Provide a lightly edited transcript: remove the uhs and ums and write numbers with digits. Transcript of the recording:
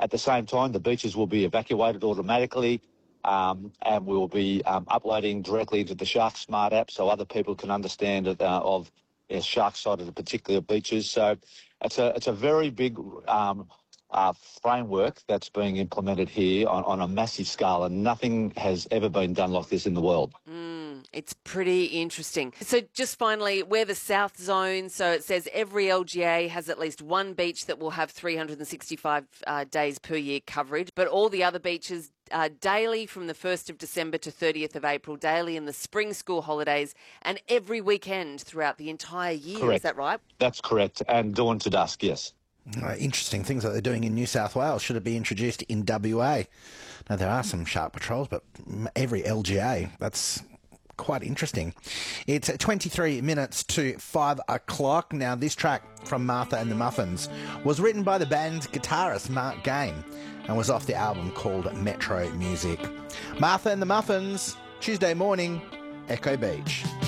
At the same time, the beaches will be evacuated automatically, and we will be uploading directly into the Shark Smart app so other people can understand of shark sight at the particular beaches. So it's a very big framework that's being implemented here on a massive scale, and nothing has ever been done like this in the world. It's pretty interesting. So just finally, we're the South Zone. So it says every LGA has at least one beach that will have 365 days per year coverage, but all the other beaches daily from the 1st of December to 30th of April, daily in the spring school holidays, and every weekend throughout the entire year. Correct. Is that right? That's correct. And dawn to dusk, yes. Interesting things that they're doing in New South Wales. Should it be introduced in WA? Now, there are some shark patrols, but every LGA, that's quite interesting. It's 23 minutes to 5 o'clock. Now, this track from Martha and the Muffins was written by the band's guitarist, Mark Game, and was off the album called Metro Music. Martha and the Muffins, Tuesday morning, Echo Beach.